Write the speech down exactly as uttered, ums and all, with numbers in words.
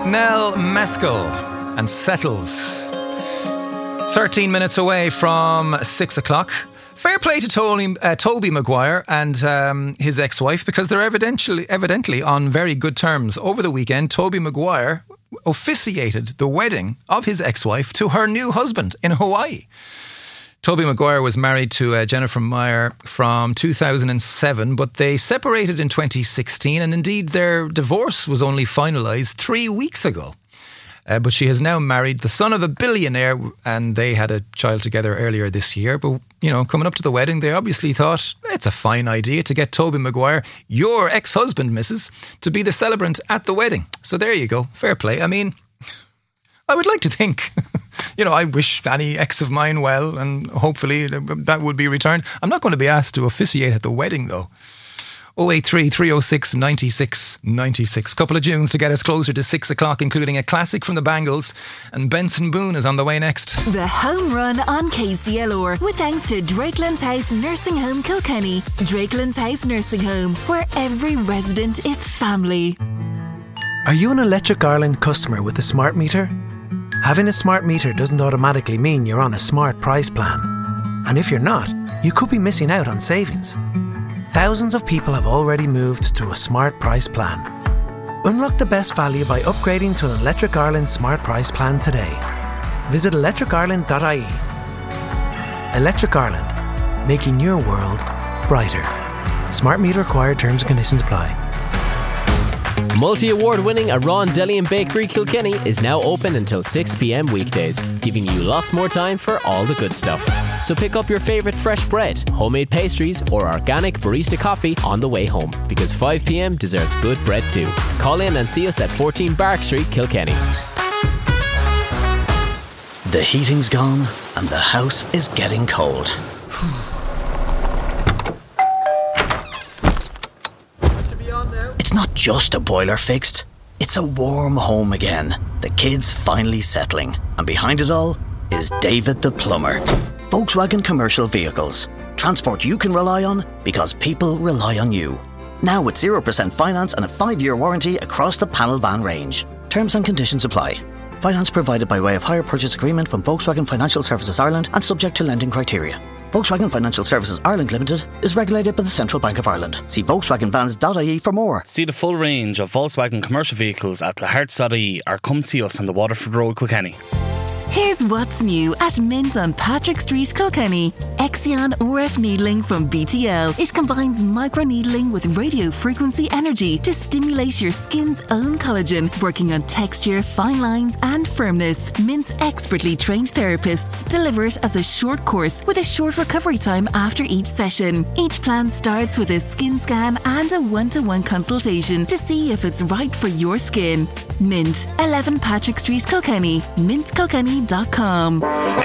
Nell Mescal and Settles. thirteen minutes away from six o'clock. Fair play to Tony, uh, Toby Maguire and um, his ex-wife, because they're evidently, evidently on very good terms. Over the weekend, Toby Maguire officiated the wedding of his ex-wife to her new husband in Hawaii. Toby Maguire was married to uh, Jennifer Meyer from two thousand seven, but they separated in twenty sixteen, and indeed their divorce was only finalised three weeks ago. Uh, but she has now married the son of a billionaire, and they had a child together earlier this year. But, you know, coming up to the wedding, they obviously thought it's a fine idea to get Toby Maguire, your ex-husband, Missus, to be the celebrant at the wedding. So there you go. Fair play. I mean, I would like to think, you know, I wish any ex of mine well, and hopefully that would be returned. I'm not going to be asked to officiate at the wedding, though. oh eight three, three oh six, nine six nine six. Couple of tunes to get us closer to six o'clock, including a classic from the Bangles, and Benson Boone is on the way next. The Home Run on K C L R, with thanks to Drakelands House Nursing Home Kilkenny. Drakelands House Nursing Home, where every resident is family. Are you an Electric Ireland customer with a smart meter? Having a smart meter doesn't automatically mean you're on a smart price plan. And if you're not, you could be missing out on savings. Thousands of people have already moved to a smart price plan. Unlock the best value by upgrading to an Electric Ireland smart price plan today. Visit electric ireland dot I E. Electric Ireland, making your world brighter. Smart meter required, terms and conditions apply. Multi-award winning Aran Deli and Bakery Kilkenny is now open until six p.m. weekdays, giving you lots more time for all the good stuff. So pick up your favourite fresh bread, homemade pastries or organic barista coffee on the way home, because five p.m. deserves good bread too. Call in and see us at fourteen Bark Street, Kilkenny. The heating's gone and the house is getting cold. It's not just a boiler fixed, it's a warm home again. The kids finally settling, and behind it all is David the plumber. Volkswagen Commercial Vehicles. Transport you can rely on, because people rely on you. Now with zero percent finance and a five-year warranty across the panel van range. Terms and conditions apply. Finance provided by way of hire purchase agreement from Volkswagen Financial Services Ireland and subject to lending criteria. Volkswagen Financial Services Ireland Limited is regulated by the Central Bank of Ireland. See volkswagen vans dot I E for more. See the full range of Volkswagen commercial vehicles at laharts dot I E or come see us on the Waterford Road, Kilkenny. Here's what's new at Mint on Patrick Street, Kilkenny. Exion R F needling from B T L. It combines microneedling with radio frequency energy to stimulate your skin's own collagen, working on texture, fine lines and firmness. Mint's expertly trained therapists deliver it as a short course with a short recovery time after each session. Each plan starts with a skin scan and a one-to-one consultation to see if it's right for your skin. Mint, eleven Patrick Street, Kilkenny. mint kilkenny dot com.